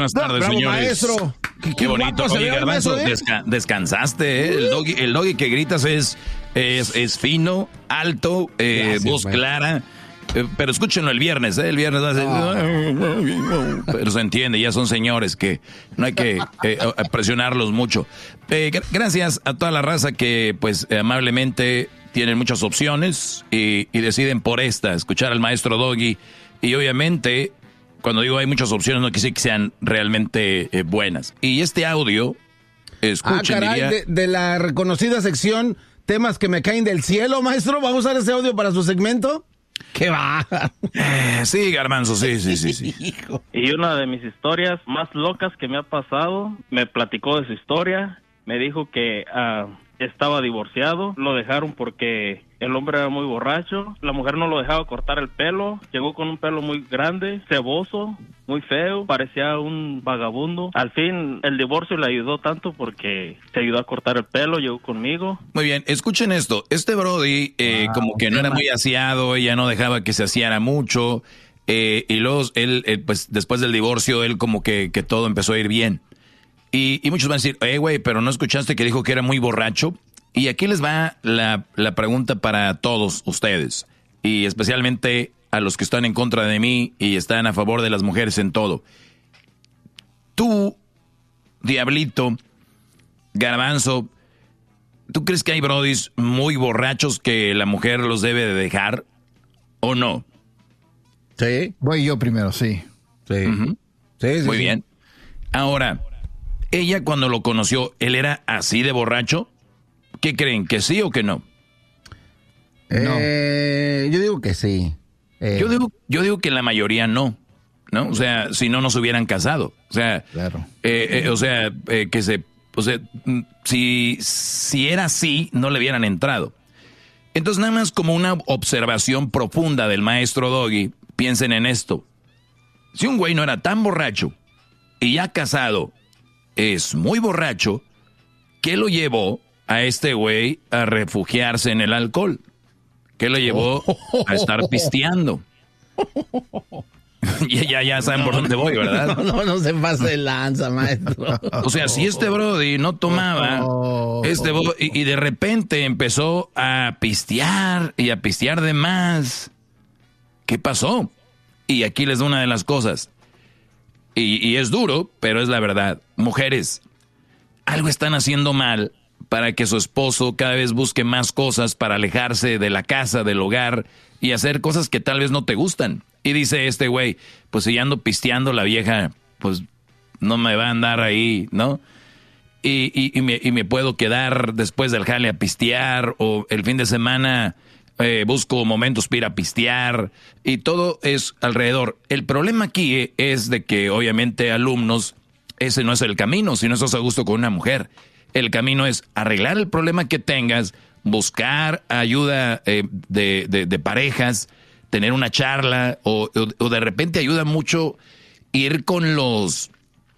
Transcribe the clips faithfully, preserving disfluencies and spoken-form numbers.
buenas tardes, Bravo, señores. Maestro. Qué, qué bonito. Oye, Garbanzo, desca descansaste, ¿eh? El doggy, el doggy que gritas es, es, es fino, alto, eh, Gracias, voz maestro. clara. Eh, pero escúchenlo el viernes, ¿eh? El viernes va a ser... oh. Pero se entiende, ya son señores que no hay que eh, presionarlos mucho. Eh, gr gracias a toda la raza que, pues, eh, amablemente tienen muchas opciones y, y deciden por esta, escuchar al maestro Doggy. Y obviamente, cuando digo hay muchas opciones, no quiere decir que sean realmente eh, buenas. Y este audio, escuchen, ah, caray, diría, de, de la reconocida sección Temas que me caen del cielo, maestro, ¿vamos a usar ese audio para su segmento? ¡Qué baja! Eh, sí, Garbanzo, sí, sí, sí, sí. Y una de mis historias más locas que me ha pasado, me platicó de su historia, me dijo que uh, estaba divorciado, lo dejaron porque el hombre era muy borracho, la mujer no lo dejaba cortar el pelo, llegó con un pelo muy grande, ceboso, muy feo, parecía un vagabundo. Al fin el divorcio le ayudó tanto porque se ayudó a cortar el pelo, llegó conmigo. Muy bien, escuchen esto, este Brody eh, wow, como que no era muy aseado, ella no dejaba que se aseara mucho, eh, y luego él, eh, pues después del divorcio, él como que, que todo empezó a ir bien. Y, y muchos van a decir, eh, güey, pero ¿no escuchaste que dijo que era muy borracho? Y aquí les va la, la pregunta para todos ustedes, y especialmente a los que están en contra de mí y están a favor de las mujeres en todo. Tú, Diablito, Garbanzo, ¿tú crees que hay brodis muy borrachos que la mujer los debe de dejar o no? Sí. Voy yo primero, sí. Sí. Uh-huh. sí, sí Muy sí. bien. Ahora, ella cuando lo conoció, ¿él era así de borracho? ¿Qué creen? ¿Que sí o que no? Eh, no. Yo digo que sí. Eh. Yo digo, yo digo que la mayoría no, ¿no? O sea, si no, no se hubieran casado. O sea, claro. eh, eh, o sea, eh, que se, o sea, si, si era así, no le hubieran entrado. Entonces, nada más como una observación profunda del maestro Doggy, piensen en esto. Si un güey no era tan borracho y ya casado es muy borracho, ¿qué lo llevó a este güey a refugiarse en el alcohol? ¿Qué lo llevó a estar pisteando? ya, ya, ya saben por dónde voy, ¿verdad? No, no, no se pase de lanza, maestro. O sea, si este brody no tomaba, este bro, y, y de repente empezó a pistear y a pistear de más, ¿qué pasó? Y aquí les doy una de las cosas. Y, y es duro, pero es la verdad. Mujeres, algo están haciendo mal para que su esposo cada vez busque más cosas para alejarse de la casa, del hogar y hacer cosas que tal vez no te gustan. Y dice este güey, pues si ya ando pisteando, la vieja, pues no me va a andar ahí, ¿no? Y, y, y, me, y me puedo quedar después del jale a pistear, o el fin de semana eh, busco momentos para ir a pistear, y todo es alrededor. El problema aquí es de que obviamente alumnos, ese no es el camino, si no estás a gusto con una mujer. El camino es arreglar el problema que tengas, buscar ayuda eh, de, de, de parejas, tener una charla, o, o, o de repente ayuda mucho ir con los...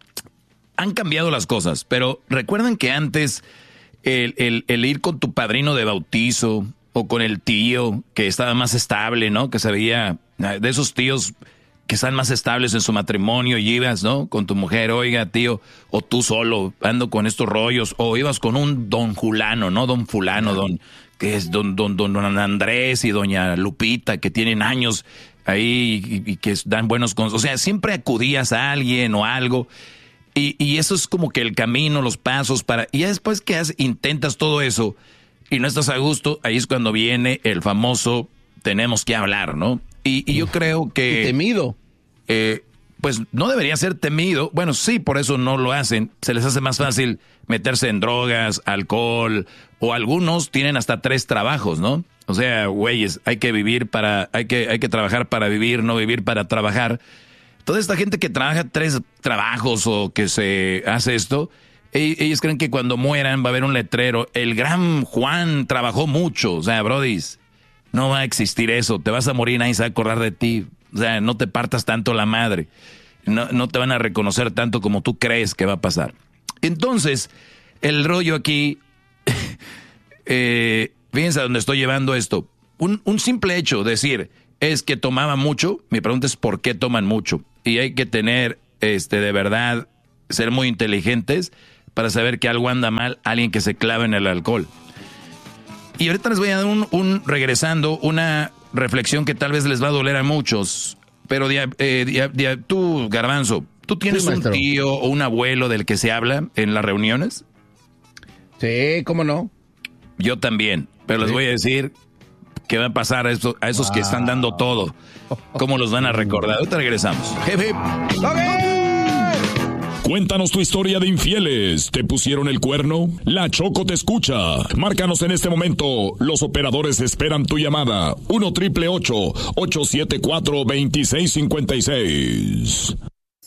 Han cambiado las cosas, pero recuerdan que antes el, el, el ir con tu padrino de bautizo o con el tío que estaba más estable, ¿no? Que se veía de esos tíos que están más estables en su matrimonio y ibas, ¿no? Con tu mujer, oiga, tío, o tú solo, ando con estos rollos, o ibas con un don Julano, ¿no? Don Fulano, don, que es don, don, don, don Andrés y doña Lupita, que tienen años ahí y, y que dan buenos consejos. O sea, siempre acudías a alguien o algo, y, y eso es como que el camino, los pasos para... Y ya después que has, intentas todo eso y no estás a gusto, ahí es cuando viene el famoso tenemos que hablar, ¿no? Y, y yo creo que... Y temido. Eh, pues no debería ser temido. Bueno, sí, por eso no lo hacen. Se les hace más fácil meterse en drogas, alcohol, o algunos tienen hasta tres trabajos, ¿no? O sea, güeyes, hay que vivir para... Hay que, hay que trabajar para vivir, no vivir para trabajar. Toda esta gente que trabaja tres trabajos o que se hace esto, ellos creen que cuando mueran va a haber un letrero. El gran Juan trabajó mucho. O sea, brodis, no va a existir eso. Te vas a morir, nadie se va a acordar de ti. O sea, no te partas tanto la madre. No, no te van a reconocer tanto como tú crees que va a pasar. Entonces, el rollo aquí... eh, fíjense a dónde estoy llevando esto. Un, un simple hecho, decir, es que tomaba mucho. Mi pregunta es ¿por qué toman mucho? Y hay que tener este, de verdad, ser muy inteligentes para saber que algo anda mal, alguien que se clava en el alcohol. Y ahorita les voy a dar un, un regresando, una reflexión que tal vez les va a doler a muchos. Pero dia, eh, dia, dia, tú, Garbanzo, ¿tú tienes sí, un tío o un abuelo del que se habla en las reuniones? Sí, ¿cómo no? Yo también, pero sí. Les voy a decir qué va a pasar a, esos, a esos wow. que están dando todo. ¿Cómo los van a recordar? Ahorita regresamos. Hip, hip. ¡Okay! Cuéntanos tu historia de infieles. ¿Te pusieron el cuerno? La Choco te escucha. Márcanos en este momento. Los operadores esperan tu llamada. uno triple ocho, ocho siete cuatro, dos seis cinco seis.